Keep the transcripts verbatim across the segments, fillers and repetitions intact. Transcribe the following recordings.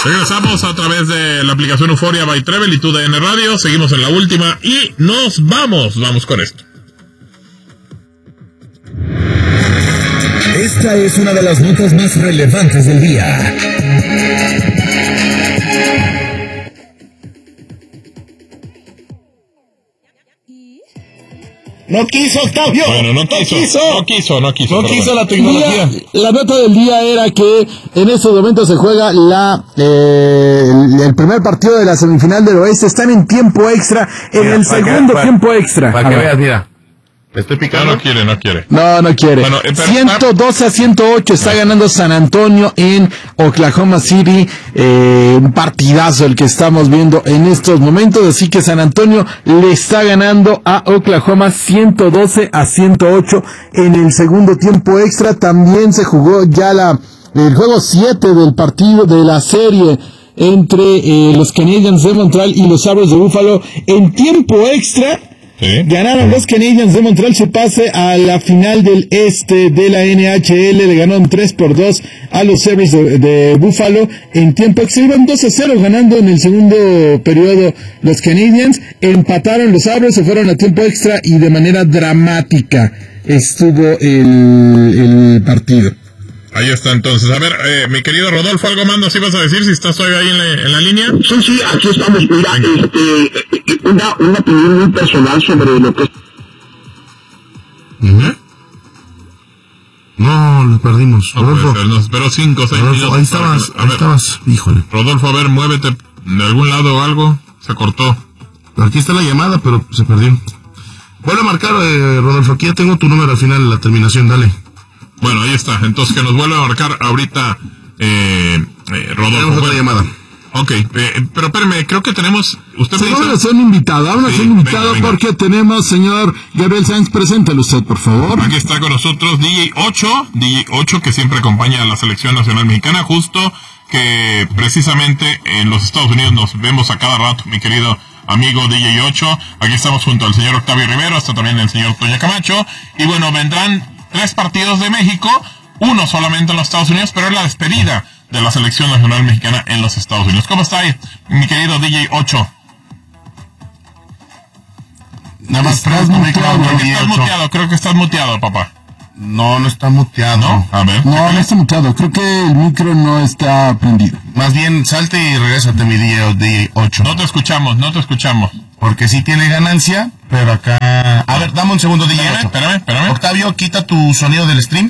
Regresamos a través de la aplicación Euforia by Trevel y Tu D N Radio. Seguimos en la última y nos vamos. Vamos con esto. Esta es una de las notas más relevantes del día. No quiso, Octavio. Bueno, no quiso, no quiso, no quiso, no quiso, no quiso la tecnología. Día, la nota del día era que en estos momentos se juega la eh, el, el primer partido de la semifinal del Oeste. Están en tiempo extra, en mira, el segundo que, tiempo para, extra. Para que veas, mira. ¿Le estoy picando? No, no quiere, no quiere. No, no quiere. Bueno, eh, ciento doce a ciento ocho está ganando San Antonio en Oklahoma City. Eh, un partidazo el que estamos viendo en estos momentos. Así que San Antonio le está ganando a Oklahoma ciento doce a ciento ocho en el segundo tiempo extra. También se jugó ya la el juego siete del partido de la serie entre eh, los Canadiens de Montreal y los Sabres de Buffalo en tiempo extra. ¿Sí? Ganaron los Canadiens de Montreal su pase a la final del este de la N H L, le ganaron tres por dos a los Sabres de, de Buffalo en tiempo extra, iban dos a cero ganando en el segundo periodo los Canadiens, empataron los Sabres, se fueron a tiempo extra y de manera dramática estuvo el, el partido. Ahí está entonces. A ver, eh, mi querido Rodolfo, ¿algo más nos ibas a decir si estás hoy ahí en la, en la línea? Sí, sí, aquí estamos. Mira, este, una, una opinión muy personal sobre lo que... ¿Eh? No, lo perdimos. No, Rodolfo. Ser, nos esperó cinco o seis minutos. Ahí estabas, a ahí ver, estabas. Híjole. Rodolfo, a ver, muévete de algún lado o algo. Se cortó. Aquí está la llamada, pero se perdió. Vuelve a marcar, eh, Rodolfo. Aquí ya tengo tu número al final, la terminación, dale. Bueno, ahí está. Entonces, que nos vuelva a marcar ahorita eh, eh, Rodolfo. Tenemos otra llamada. Ok, eh, pero espérame, creo que tenemos... Usted sí, me dice... Vamos a hacer un invitado, vamos a hacer un invitado venga, venga. Porque tenemos, señor Gabriel Sainz, preséntelo usted, por favor. Aquí está con nosotros D J ocho, D J ocho, que siempre acompaña a la Selección Nacional Mexicana, justo que precisamente en los Estados Unidos nos vemos a cada rato, mi querido amigo D J ocho. Aquí estamos junto al señor Octavio Rivero, hasta también el señor Toño Camacho, y bueno, vendrán tres partidos de México, uno solamente en los Estados Unidos, pero es la despedida de la Selección Nacional Mexicana en los Estados Unidos. ¿Cómo está ahí, mi querido D J ocho? Nada más estás muteado, creo que estás muteado, creo que estás muteado, papá. No, no está muteado. ¿No? A ver. No, no está muteado, creo que el micro no está prendido. Más bien, salte y regrésate, mi D J ocho. No te escuchamos, no te escuchamos. Porque sí tiene ganancia, pero acá... A ver, dame un segundo, D J ocho. Espérame, espérame. Octavio, quita tu sonido del stream.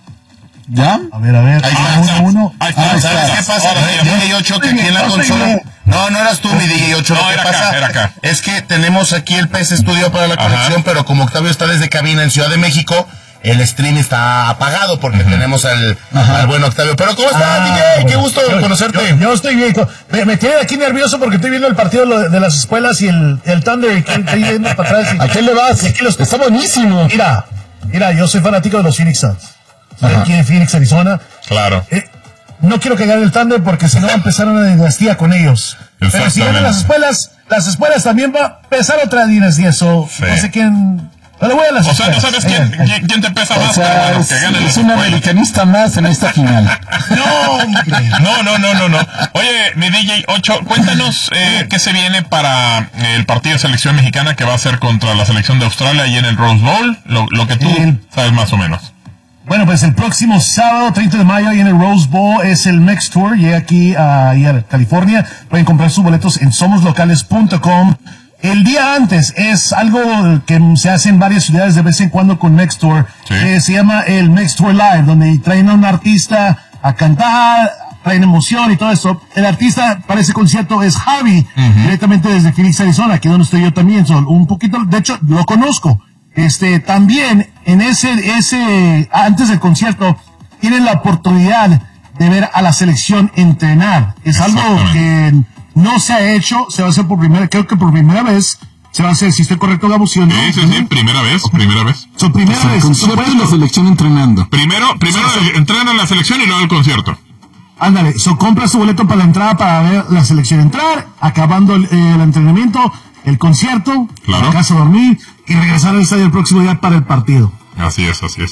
¿Ya? A ver, a ver. Ahí ah, está, uno, uno. Ahí está. ¿Sabes qué pasa, D J ocho, que aquí en la consola... No, no eras tú, mi D J ocho. No, lo que era pasa acá, era acá. Es que tenemos aquí el P S Studio para la conexión, pero como Octavio está desde cabina en Ciudad de México, el stream está apagado porque uh-huh. tenemos al, al buen Octavio. Pero ¿cómo estás, ah, D J? Bueno. Qué gusto yo, conocerte. Yo, yo estoy bien. Me, me tiene aquí nervioso porque estoy viendo el partido de las escuelas y el, el Thunder que estoy viendo para atrás. Y, ¿a quién le vas? Aquí los, está buenísimo. Mira, mira, yo soy fanático de los Phoenix Suns. Estoy aquí en Phoenix, Arizona. Claro. Eh, no quiero que gane el Thunder porque si no va a empezar una dinastía con ellos. Pero si ganan las escuelas, las escuelas también va a empezar otra dinastía. So, sí. No sé quién... No le voy a las o sea, no sabes quién, quién, quién te pesa más. O sea, es, que gane es un americanista más en esta final. No, no, no, no, no, no. Oye, mi D J ocho, cuéntanos eh, qué se viene para el partido de selección mexicana que va a ser contra la selección de Australia y en el Rose Bowl, lo, lo que tú el, sabes más o menos. Bueno, pues el próximo sábado, treinta de mayo, ahí en el Rose Bowl, es el Mex Tour. Llega aquí a, a California. Pueden comprar sus boletos en somos locales punto com. El día antes es algo que se hace en varias ciudades de vez en cuando con Mex Tour. Sí. Eh, se llama el Mex Tour Live, donde traen a un artista a cantar, traen emoción y todo eso. El artista para ese concierto es Javi, uh-huh. directamente desde Phoenix, Arizona, aquí donde estoy yo también. So, un poquito, de hecho, lo conozco. Este, también en ese, ese, antes del concierto, tienen la oportunidad de ver a la selección entrenar. Es algo que no se ha hecho, se va a hacer por primera, creo que por primera vez, se va a hacer, si estoy correcto, Gabus, ¿no? Sí, sí, sí, primera vez, primera vez. So, primera o sea, vez. Concierto y la selección entrenando. Primero, primero sí, sí. entrenan la selección y luego el concierto. Ándale, so compra su boleto para la entrada para ver la selección entrar, acabando el, eh, el entrenamiento, el concierto, claro. la casa a dormir y regresar al estadio el próximo día para el partido. Así es, así es.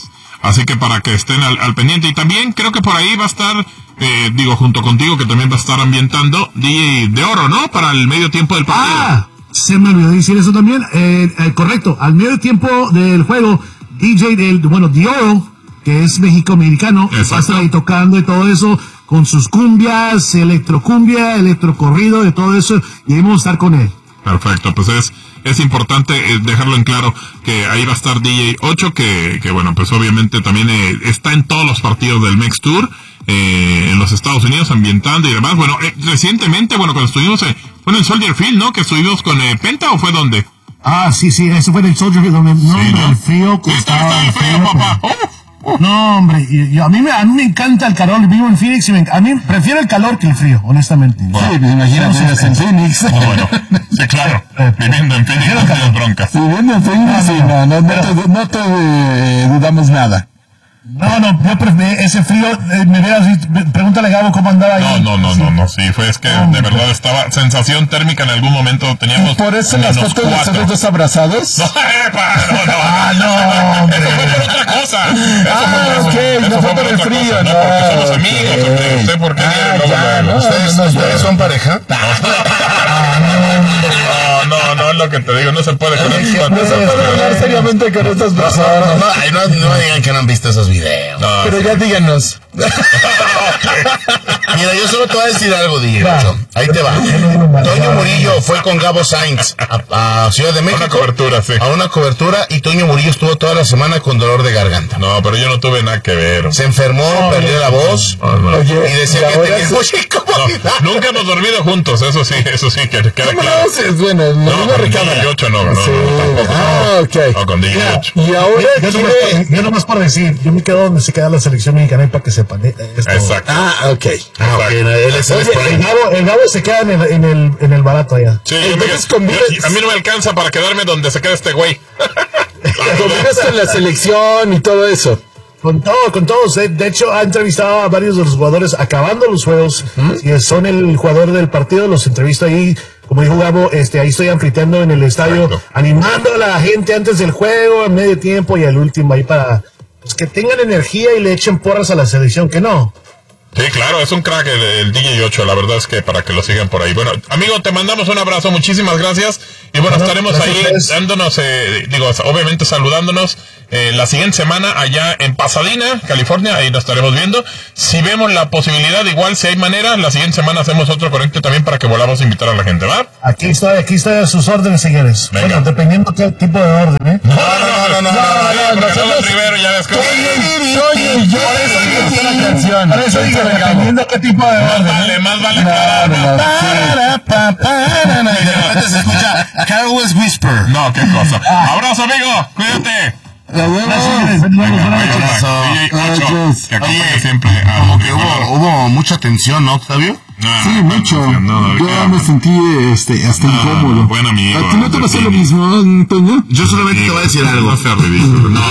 Así que para que estén al, al pendiente. Y también creo que por ahí va a estar, eh, digo, junto contigo, que también va a estar ambientando D J de Oro, ¿no? Para el medio tiempo del partido. Ah, se me olvidó decir eso también. Eh, eh, correcto, al medio tiempo del juego, D J del, bueno, de Oro, que es México-americano, va a estar ahí tocando y todo eso, con sus cumbias, electrocumbia, electrocorrido, de todo eso, y ahí vamos a estar con él. Perfecto, pues es es importante eh, dejarlo en claro que ahí va a estar D J ocho, que, que bueno, pues obviamente también eh, está en todos los partidos del Mex Tour, eh, en los Estados Unidos, ambientando y demás. Bueno, eh, recientemente, bueno, cuando estuvimos, eh, fue en el Soldier Field, ¿no? Que estuvimos con eh, Penta, ¿o fue dónde? Ah, sí, sí, ese fue en el Soldier Field, donde no, Sí, ¿no? el frío Sí, está, costaba está el frío, frío, papá. pero- Uf, uf. No, hombre, y, y a, mí me, a mí me encanta el calor, vivo en Phoenix, y me, a mí prefiero el calor que el frío, honestamente. Sí, pues imagínate, Sí, vives en sí. Phoenix. Ah, bueno, sí, claro, viviendo en Phoenix no tienes broncas. Viviendo en Phoenix, sí, no, no, no te, no te eh, dudamos nada. No, no, yo prefiero ese frío, eh, me hubieras dicho, pregúntale a Gabo cómo andaba ahí. No, no, no, no, no, sí, fue es que de verdad estaba sensación térmica en algún momento, teníamos Por eso las menos fotos de cuatro. nosotros dos abrazados. No, epa, no, no, Ah, no, hombre. eso fue por otra cosa. Eso Ah, fue por, ok, eso no fue por el otra frío, cosa, no, porque somos ok. amigos, hombre. ¿Usted por qué Ah, viene luego, ya, luego? no, ¿Ustedes, no, ¿ustedes son pareja? No, no, no es lo que te digo, no se puede con No se puede hablar seriamente con estas No, personas. no, ay, no, no digan que no han visto esos videos. No, Pero ya díganos. Mira, yo solo te voy a decir algo, Diego. Ahí te va. Toño Murillo fue con Gabo Sainz a, a Ciudad de México. una cobertura, sí. A una cobertura, y Toño Murillo estuvo toda la semana con dolor de garganta. No, pero yo no tuve nada que ver. Se enfermó, perdió la voz, Oye, y decía y que ahora tenía se- mucha incomodidad. No, nunca hemos dormido juntos, eso sí, eso sí, que queda ¿Cómo claro. no? Sí, es bueno, la No, misma con recámara. D J ocho no, no, Sí. no, tampoco. Ah, ok. No, con D J ocho. Y ahora Yo nomás, quiere... por, yo nomás por decir, yo me quedo donde se queda la selección mexicana para que sepan. eh, esto. Exacto. Ah, ok. Ah, ok, no, él es el Oye, el español. Gabo, el Gabo se queda en el, en el, en el barato allá. Sí, yo me Entonces quedo- convives- yo- a mí no me alcanza para quedarme donde se queda este güey. Convives con la selección y todo eso. Con todo, con todos. De, de hecho, ha entrevistado a varios de los jugadores acabando los juegos. Si son el jugador del partido, los entrevisto ahí. Como dijo Gabo, este, ahí estoy anfriteando en el estadio, Exacto. animando a la gente antes del juego, en medio tiempo y al último ahí para pues, que tengan energía y le echen porras a la selección, que no. Sí, claro, es un crack el, el D J ocho, la verdad es que para que lo sigan por ahí. Bueno, amigo, te mandamos un abrazo, muchísimas gracias. Y bueno, Bueno, estaremos gracias ahí a ustedes. dándonos, eh, digo, obviamente saludándonos eh, la siguiente semana allá en Pasadena, California, ahí nos estaremos viendo. Si vemos la posibilidad, igual si hay manera, la siguiente semana hacemos otro conecte también para que volvamos a invitar a la gente, ¿va? Aquí estoy, aquí estoy a sus órdenes, señores. Venga. Bueno, dependiendo qué tipo de orden, ¿eh? No, no, no, no, no, no, porque somos Rivero, ya ves que... Oye, yo esa la canción. Por eso digo, dependiendo qué tipo de Más orden. vale, más vale No, aclararlo. no, no, sí. Y de repente se escucha Carlos Whisper. No, qué cosa. Abrazo, amigo, cuídate. La huevo. Gracias, señores. Bendiciones, buenas noches. D J ocho, Gracias. que acompaña Oye, siempre a Como que hubo, hubo mucha tensión, ¿no, Octavio? No, Sí, no, mucho. no, no, Yo no, me sentí este, hasta No, incómodo. buen amigo, ¿A ti no te pasó lo sí. mismo, Antonio? Yo solamente te voy a decir algo. No sea ridículo. No,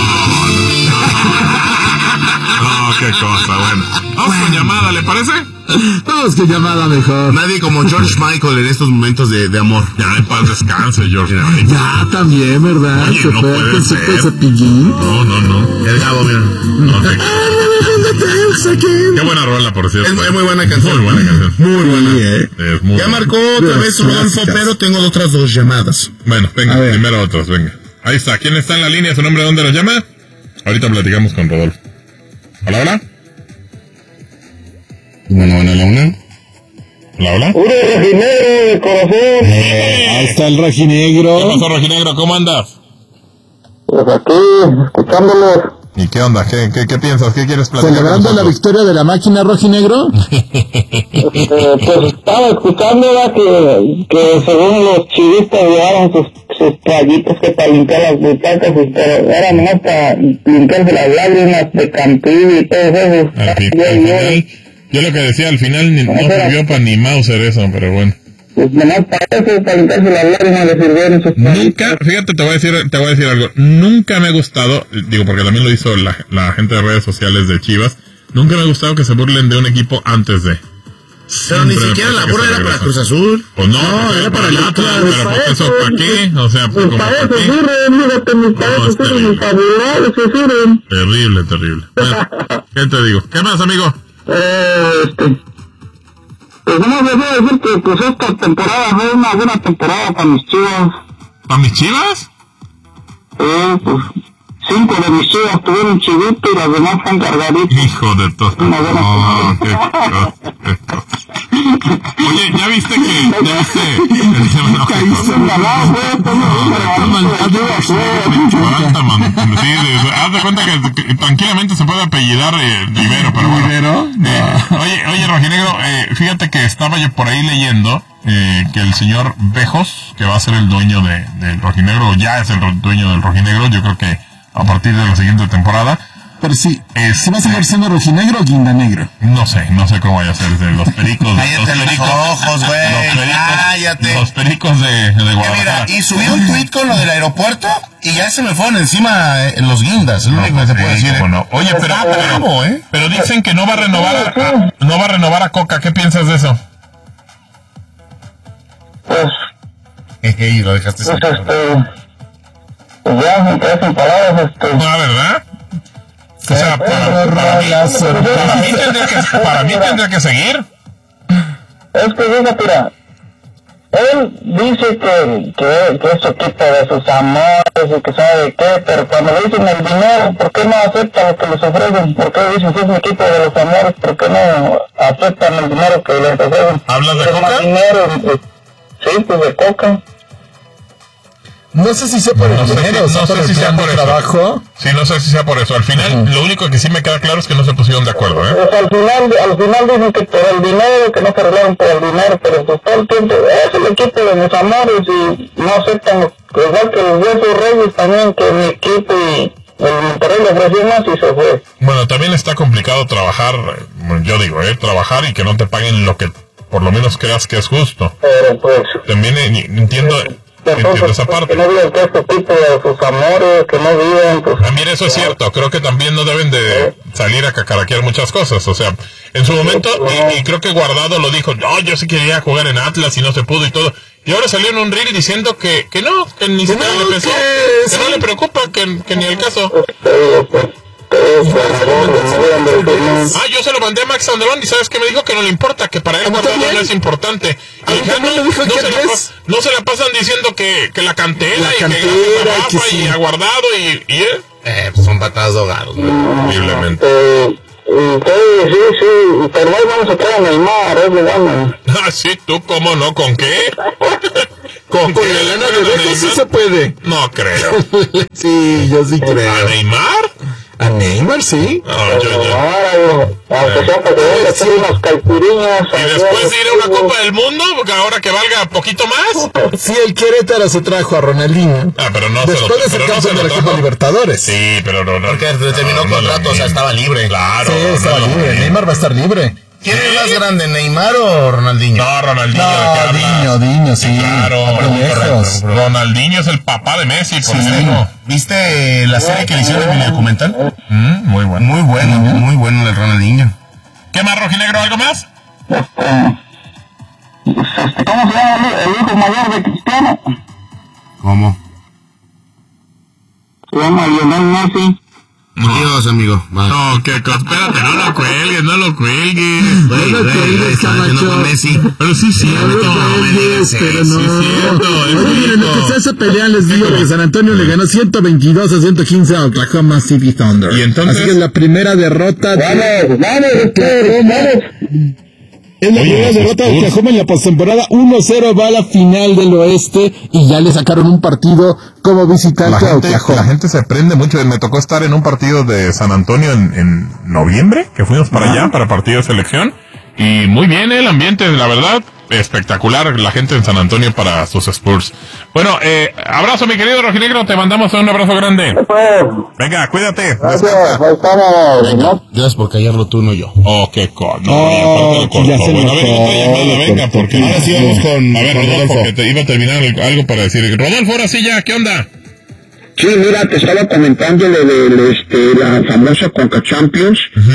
no, no, qué cosa, bueno. Vamos con llamada, ¿le parece? Vamos, que llamada mejor. Nadie como George Michael en estos momentos de, de amor. Ya en paz descanse, George Michael. Ya, también, ¿verdad? Oye, Se no fue puede con su ser. cepillín. No, no, no. El Gabo, mira. No te- Qué buena rola, por cierto. Es muy- muy buena canción. Muy buena canción. Muy buena. Sí, ¿eh? Es muy Ya buena. marcó otra Las vez Rodolfo, clásicas. pero tengo otras dos llamadas. Bueno, venga, A ver. primero otros, venga. Ahí está. ¿Quién está en la línea? ¿Su nombre? ¿Dónde nos llama? Ahorita platicamos con Rodolfo. Hola, hola. Bueno, bueno, la una. Hola, hola. Puro rojinegro de corazón. Ahí está el rojinegro. ¿Qué pasó, Rojinegro? ¿Cómo andas? Pues aquí, escuchándolos. ¿Y qué onda? ¿Qué, qué, qué piensas? ¿Qué quieres platicar con Celebrando la nosotros? victoria de la máquina rojinegro. Eh, pues estaba escuchando ¿verdad? que, que según los chivistas llevaron sus, sus toallitas que para limpiar las butacas, pues, pero era nomás para limpiarse las lágrimas de Campillo y todo eso. Al fin- Yo- al yo- final, yo lo que decía, al final ni, no sirvió para ni Mauser eso, pero bueno. Pues nomás para eso, para limpiarse las lágrimas le sirvieron sus Nunca, fíjate, te voy a decir, te voy a decir algo. Nunca me ha gustado, digo, porque también lo hizo la, la gente de redes sociales de Chivas. Nunca me ha gustado que se burlen de un equipo antes de. Pero ni siquiera la burra era para Cruz Azul. Pues no, no era para el Atlas, pero pues eso, ¿para qué? O sea, pues como para ¿para eso qué? sirven, fíjate, mis para eso sirven, mis fabulados que sirven. Terrible, terrible. Bueno, ¿qué te digo? ¿Qué más, amigo? Eh, este... Pues no les voy a decir que pues esta temporada fue una buena temporada para mis Chivas. ¿Para mis Chivas? Eh, pues cinco de mis Chivas tuvieron chivito y las demás están cargaditas. Hijo de todo. No, qué cosa, qué cosa. Oye, ¿ya viste que, ya viste el tema no, que cosa? Alta, man. Sí, haz de cuenta que, que tranquilamente se puede apellidar eh, Rivero, pero bueno. ¿Rivero? Eh, oye, oye, Rojinegro, eh, fíjate que estaba yo por ahí leyendo eh, que el señor Bejos, que va a ser el dueño de, del Rojinegro, ya es el dueño del Rojinegro, yo creo que a partir de la siguiente temporada. Pero sí, este, ¿se va a seguir siendo rojinegro o guindanegro? No sé, no sé cómo vaya a ser de los pericos. Cállate los pericos, los ojos, güey. Los pericos, Cállate. Los pericos de, de Guadalajara. Mira, y subí un tweet con lo del aeropuerto y ya se me fueron encima eh, los guindas. Es lo único que se puede decir. No. Oye, pero, pero, bravo, ¿eh? pero dicen que no va a renovar a, a- no va a renovar a Coca. ¿Qué piensas de eso? Pues, Y lo dejaste pues sin este... Pues ya, en tres palabras, este... No, ¿verdad? O sea, para, para mí, para mí tendría que, para mí tendría que seguir. Es que fíjate, mira, él dice que, que, que es su equipo de sus amores y que sabe qué, pero cuando le dicen el dinero, ¿por qué no aceptan lo que les ofrecen? ¿Por qué dicen que es mi equipo de los amores? ¿Por qué no aceptan el dinero que les ofrecen? ¿Hablas de Es Coca? más dinero, eh, sí, pues de Coca. No sé si sea por el No sé dinero, si- o sea no por sé el si sea plan por de eso. trabajo. Sí, no sé si sea por eso. Al final, lo único que sí me queda claro es que no se pusieron de acuerdo, ¿eh? Pues al final, al final dicen que por el dinero, que no se arreglaron por el dinero, pero pues todo el tiempo, es el equipo de mis amores y no aceptan, lo- igual que los Huesos Reyes también, que mi equipo y el Monterrey le ofreció más y se fue. Bueno, también está complicado trabajar, eh, yo digo, ¿eh? Trabajar y que no te paguen lo que por lo menos creas que es justo. Pero pues... También eh, entiendo, entiendo Entonces, esa parte. que no digan que es su equipo de sus amores, que no viven, pues... También eso es cierto, creo que también no deben de salir a cacaraquear muchas cosas, o sea, en su momento, y, y creo que Guardado lo dijo, no, yo sí quería jugar en Atlas y no se pudo y todo, y ahora salió en un reel diciendo que, que no, que ni siquiera le pensó, que, que no le preocupa, que, que ni el caso. Ah, yo se lo mandé a Max Andalón y ¿sabes qué me dijo? Que no le importa, que para él Guardado no es importante. Y dije, no, no, se la, pa- no se la pasan diciendo que, que la cantera La y cantera, que gracias a que Rafa sí. y a Guardado y, y él. Eh, pues son patadas de ahogados, güey. Horriblemente. Eh, sí, sí, sí, pero hoy vamos a traer a Neymar, es de gana. Ah, sí, ¿tú cómo no? ¿Con qué? ¿Con, Con qué? la lana de Beto sí se puede. No creo. Sí, yo sí ¿A creo. Neymar? A Neymar, sí. No, yo, yo. Ahora, aunque sea para que venga a hacer unas caipirinhas. Y después de ir a una Copa del Mundo, porque ahora que valga poquito más. Sí, el Querétaro se trajo a Ronaldinho. Ah, pero no se lo Después de ser pero no campeón se de lo la Copa trajo. Libertadores. Sí, pero no, no. Porque terminó no, no, contrato, no, o sea, estaba libre. Claro. Sí, no, estaba no, libre. no. Neymar va a estar libre. ¿Quién es más grande, Neymar o Ronaldinho? No, Ronaldinho, ¿de qué No, hablas? Diño, Diño, sí. Claro, Por lejos. Ronaldinho es el papá de Messi, por Sí. eso. ¿Viste la serie que le hicieron en el documental? Mm, muy bueno. Muy bueno, muy bueno el Ronaldinho. ¿Qué más, Rojinegro? ¿Algo más? ¿Cómo se llama el, el hijo mayor de Cristiano? ¿Cómo? Se llama Lionel Messi. Dios, amigo. Va. No, que espérate, no lo cuelgues, no lo cuelgues. Güey, No lo güey, cuelgues, güey, estaba haciendo Camacho. con Messi. Pero sí es cierto. No, me digas pero eso, no. sí es cierto, es Oye, miren, lo cierto. que se hace pelea, les digo que San Antonio le ganó ciento veintidós a ciento quince a Oklahoma City Thunder. ¿Y entonces? Así que es la primera derrota de... Vamos, vamos, ustedes, vamos. Es la Oye, primera los derrota de Spurs. Oklahoma en la postemporada. uno cero va a la final del oeste y ya le sacaron un partido como La visitante a gente, Oklahoma. la gente se prende mucho. Me tocó estar en un partido de San Antonio en, en noviembre, que fuimos para allá, para partido de selección. Y muy bien el ambiente, la verdad, espectacular la gente en San Antonio para sus Spurs. Bueno, eh, abrazo mi querido Rojinegro, te mandamos un abrazo grande. Pues, Venga, cuídate. gracias, ahí estamos, ¿no? Gracias por callarlo tú, no yo. Oh, qué con. No, Oh, y aparte lo cortó. ya se Bueno, a ver, enojó, otra llamada, lo venga, cortó. porque Ahora sí vamos con- A ver, con Rodolfo, Rodolfo. que te iba a terminar el- algo para decir. Rodolfo, ahora sí ya, ¿qué onda? Sí, mira, te estaba comentando lo de este, la famosa Conca Champions.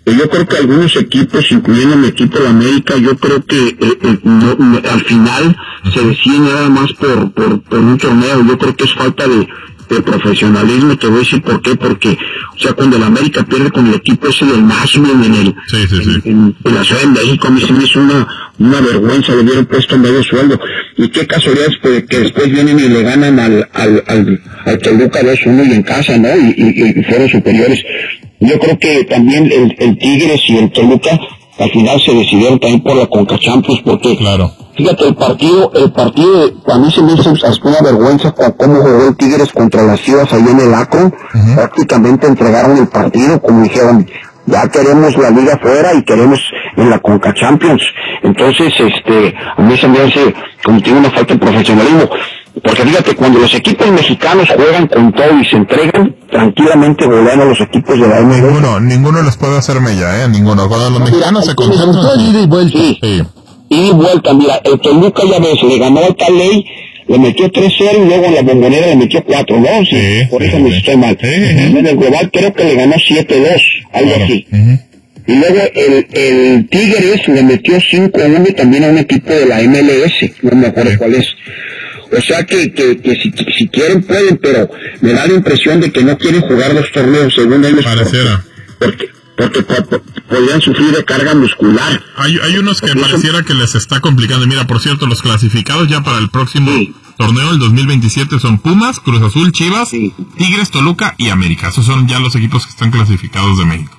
yo creo que algunos equipos, incluyendo mi equipo de América, yo creo que eh, eh, no, no, al final se decide nada más por, por, por un torneo. Yo creo que es falta de, de profesionalismo. Te voy a decir por qué, porque, o sea, cuando el América pierde con el equipo ese del Nashville en el, sí, sí, sí. En, en, en la Ciudad de México, a mí se me hizo una, una vergüenza, le hubieran puesto medio sueldo. Y qué casualidad pues, que después vienen y le ganan al, al, al, al Toluca dos uno y en casa, ¿no? Y, y, y fueron superiores. Yo creo que también el, el Tigres y el Toluca al final se decidieron también por la Conca Champions, porque claro. Fíjate, el partido, el partido, a mí se me hizo una vergüenza con cómo jugó el Tigres contra las Chivas ahí en el Akron. Uh-huh. Prácticamente entregaron el partido, como dijeron, ya queremos la liga fuera y queremos en la Conca Champions. Entonces, este, a mí se me hace como tiene una falta de profesionalismo. Porque fíjate, cuando los equipos mexicanos juegan con todo y se entregan, tranquilamente golean a los equipos de la M L S. Ninguno, ninguno les puede hacer mella, eh, ninguno. Cuando los mexicanos se concentran. Ida y vuelta. Sí. Sí. Y vuelta, mira, el Toluca ya ves, le ganó al Caley, le metió tres cero y luego en la Bombonera le metió cuatro, ¿no? Sí, sí, por eso sí, me sí. estoy mal. Sí, sí. En el global creo que le ganó siete dos, algo claro. así. Uh-huh. Y luego el, el Tigres le metió cinco uno también a un equipo de la M L S, no me acuerdo sí. cuál es. O sea que, que, que si, si quieren pueden, pero me da la impresión de que no quieren jugar los torneos según ellos. Pareciera. Porque, porque, porque podrían sufrir de carga muscular. Hay, hay unos que porque pareciera eso... que les está complicando. Mira, por cierto, los clasificados ya para el próximo sí. torneo, el dos mil veintisiete, son Pumas, Cruz Azul, Chivas, sí. Tigres, Toluca y América. Esos son ya los equipos que están clasificados de México.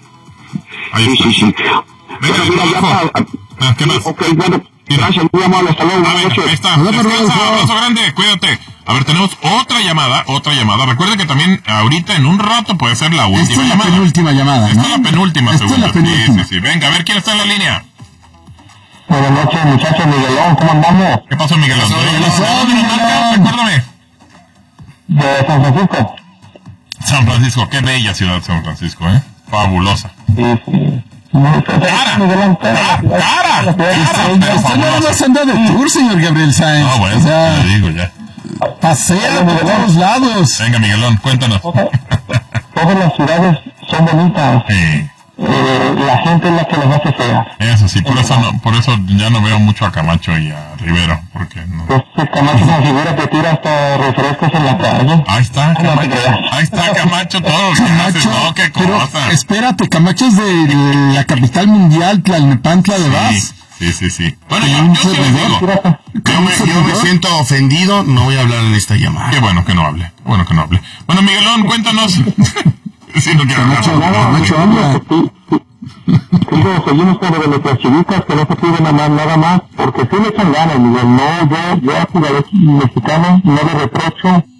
Ahí sí, está. sí, sí. Venga, bueno, mira, para... ah, ¿qué más? Ok, bueno, gracias, muy amable, hasta luego. Ah, venga, ahí está. Descansa, abrazo grande, cuídate. A ver, tenemos otra llamada, otra llamada. Recuerden que también ahorita en un rato puede ser la última Esta es llamada. la penúltima llamada, Esta ¿no? es la penúltima, Esta segunda. es la penúltima. Sí, sí, sí. Venga, a ver quién está en la línea. Buenas noches, muchachos. Miguelón, ¿cómo andamos? ¿Qué pasó, Miguelón? ¿Qué pasó, Miguelón? Recuérdame. De San Francisco. San Francisco, qué bella ciudad San Francisco, ¿eh? Fabulosa. Sí, sí. ¡Cara! ¡Cara! ¡Cara! Usted no nos anda de tour, señor Gabriel Sáenz. No, bueno, o sea, te digo ya. Pasea por todos lados. Venga, Miguelón, cuéntanos. Todas, todas las ciudades son bonitas. Sí. Eh, la gente es la que las hace feas. Eso sí, por eso, no, por eso ya no veo mucho a Camacho y a Rivero, porque no. Pues Camacho con figura que tira hasta refrescos en la calle. Ahí está, Camacho. Ahí está Camacho, todo lo que haces, ¿no? Qué cosa. Pero espérate, Camacho es de la capital mundial, Tlalnepantla de Vaz. Sí, sí, sí. Bueno, yo, yo sí les digo. Yo me, yo me siento ofendido, no voy a hablar en esta llamada. Qué bueno que no hable, qué bueno que no hable. Bueno, Miguelón, cuéntanos. Sí, no quiero hablar. Camacho habla. Digo, seguimos con lo de los archivistas que no se piden nada, nada más, porque sí le echan ganas, Miguel. No, yo, yo a jugadores mexicanos no le reprocho